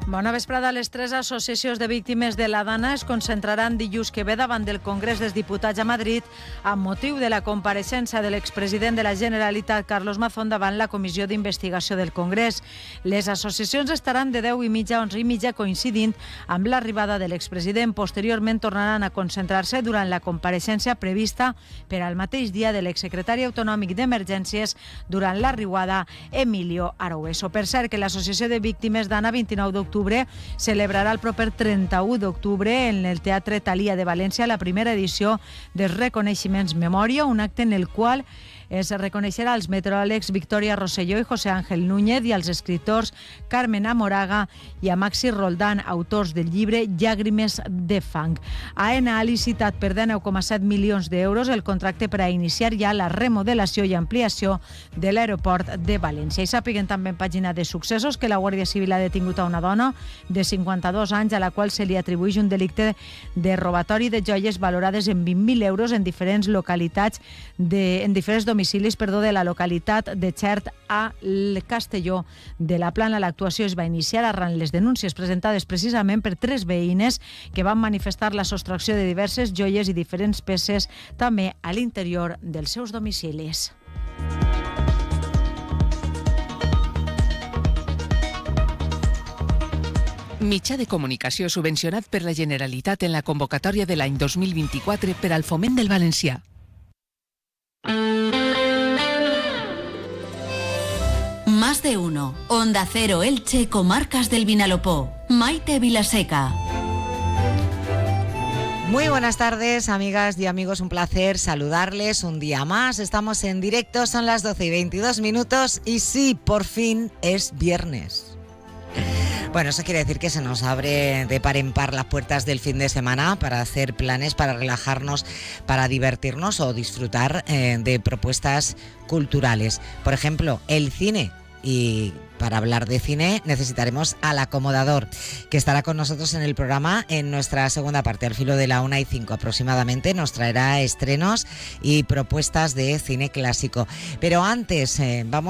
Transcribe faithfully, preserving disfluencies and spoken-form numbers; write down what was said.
Bona vesprada. Les tres associacions de víctimes de la Dana es concentraran dilluns que ve davant del Congrés dels Diputats a Madrid amb motiu de la compareixença de l'expresident de la Generalitat, Carlos Mazón, davant la Comissió d'Investigació del Congrés. Les associacions estaran de deu i mitja a onze i mitja, coincidint amb l'arribada de l'expresident. Posteriorment tornaran a concentrar-se durant la compareixença prevista per al mateix dia de l'exsecretari autonòmic d'Emergències durant l'arribada Emilio Araueso. Per cert, que l'Associació de Víctimes Dana vint-i-nou d'octubre celebrarà el proper trenta-u d'octubre en el Teatre Thalia de València la primera edició dels reconeixements Memòria, un acte en el qual es reconeixerà als meteoròlegs Victoria Rosselló i José Ángel Núñez i als escriptors Carmen Amoraga i a Maxi Roldán, autors del llibre Llàgrimes de fang. AENA ha licitat per dinou coma set milions d'euros el contracte per a iniciar ja la remodelació i ampliació de l'aeroport de València. I sàpiguen també en pàgina de successos que la Guàrdia Civil ha detingut a una dona de cinquanta-dos anys a la qual se li atribueix un delicte de robatori de joies valorades en vint mil euros en diferents localitats de, en diferents domicilis perdó, de la localitat de Xert a Castelló de la Plana. L'actuació es va iniciar arran les denúncies presentades precisament per tres veïnes que van manifestar la sostracció de diverses joies i diferents peces també a l'interior dels seus domicilis. Mitjà de comunicació subvencionat per la Generalitat en la convocatòria de l'any dos mil vint-i-quatre per al foment del valencià. Más de uno. Onda Cero Elche, Comarcas del Vinalopó. Maite Vilaseca. Muy buenas tardes, amigas y amigos, un placer saludarles un día más. Estamos en directo, son las doce y veintidós minutos y sí, por fin es viernes. Bueno, eso quiere decir que se nos abre de par en par las puertas del fin de semana para hacer planes, para relajarnos, para divertirnos o disfrutar eh, de propuestas culturales. Por ejemplo, el cine. Y para hablar de cine necesitaremos al acomodador, que estará con nosotros en el programa en nuestra segunda parte, al filo de la una y cinco aproximadamente. Nos traerá estrenos y propuestas de cine clásico. Pero antes, eh, vamos